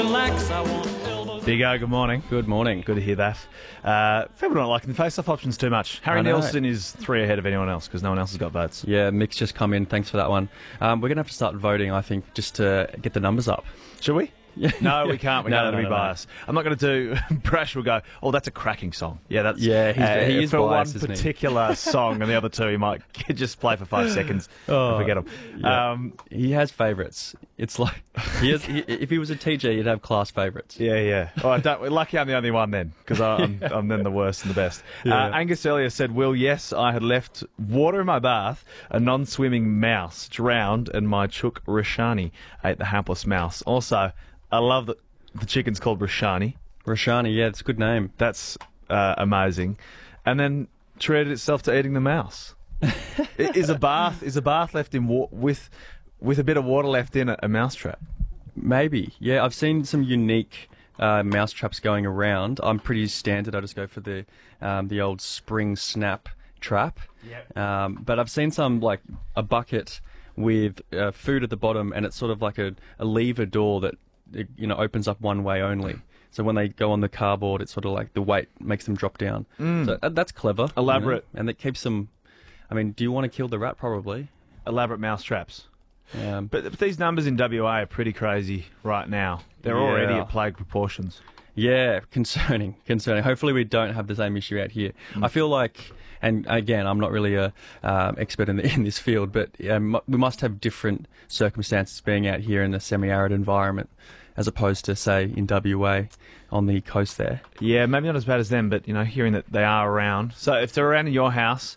Vigo, good morning. Good morning. Good to hear that. People don't like the face-off options too much. Harry Nielsen is 3 ahead of anyone else because no one else has got votes. Yeah, Mick's just come in. Thanks for that one. We're going to have to start voting, I think, just to get the numbers up. Should we? Yeah. No, we can't. We can't No. be biased. I'm not going to do... Brash will go, oh, that's a cracking song. Yeah, that's... Yeah, he is for biased, one isn't he? particular song, and the other two he might just play for 5 seconds and forget them. Yeah. He has favourites. It's like... if he was a TG, he'd have class favourites. Yeah. Oh, we're lucky I'm the only one then, because I'm then the worst and the best. Yeah. Angus earlier said, Will, yes, I had left water in my bath, a non-swimming mouse drowned, and my chook Rashani ate the hapless mouse. Also, I love that the chicken's called Rashani. Rashani, yeah, it's a good name. That's amazing. And then treated itself to eating the mouse. Is a bath left in with a bit of water left in it a mousetrap? Maybe. Yeah, I've seen some unique mouse traps going around. I'm pretty standard. I just go for the old spring snap trap. Yep. But I've seen some like a bucket with food at the bottom, and it's sort of like a lever door that opens up one way only. So when they go on the cardboard, it's sort of like the weight makes them drop down. So that's clever. Elaborate. And that keeps them... I mean, do you want to kill the rat? Probably. Elaborate mouse traps. But these numbers in WA are pretty crazy right now. They're already at plague proportions. Yeah, concerning. Hopefully we don't have the same issue out here. I feel like, and again, I'm not really a expert in this field, but we must have different circumstances being out here in a semi-arid environment as opposed to, say, in WA on the coast there. Yeah, maybe not as bad as them, but, hearing that they are around. So if they're around in your house,